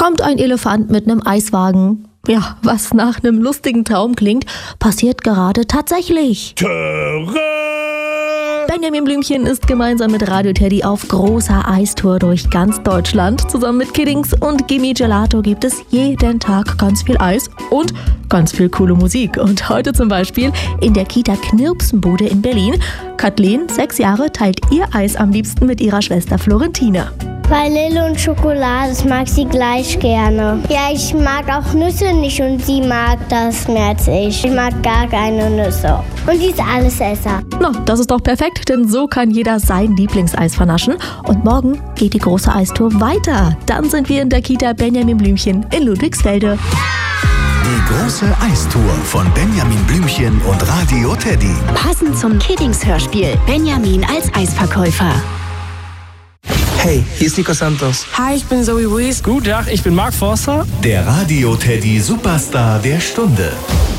kommt ein Elefant mit einem Eiswagen. Ja, was nach einem lustigen Traum klingt, passiert gerade tatsächlich. Benjamin Blümchen ist gemeinsam mit Radio Teddy auf großer Eistour durch ganz Deutschland. Zusammen mit Kiddings und Gimme Gelato gibt es jeden Tag ganz viel Eis und ganz viel coole Musik. Und heute zum Beispiel in der Kita Knirpsenbude in Berlin. Kathleen, 6 Jahre, teilt ihr Eis am liebsten mit ihrer Schwester Florentina. Vanille und Schokolade, das mag sie gleich gerne. Ja, ich mag auch Nüsse nicht und sie mag das mehr als ich. Ich mag gar keine Nüsse. Und sie ist Allesesser. Na, das ist doch perfekt, denn so kann jeder sein Lieblingseis vernaschen. Und morgen geht die große Eistour weiter. Dann sind wir in der Kita Benjamin Blümchen in Ludwigsfelde. Die große Eistour von Benjamin Blümchen und Radio Teddy. Passend zum Kiddings-Hörspiel. Benjamin als Eisverkäufer. Hey, hier ist Nico Santos. Hi, ich bin Zoe Ruiz. Guten Tag, ich bin Mark Forster. Der Radio Teddy Superstar der Stunde.